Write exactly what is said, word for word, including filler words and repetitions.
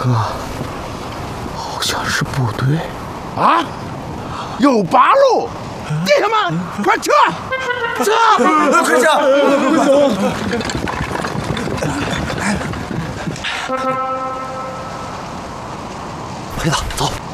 哥，好像是部队啊！有八路，弟兄们，快撤！撤！ 快撤！快走！ 黑子，走。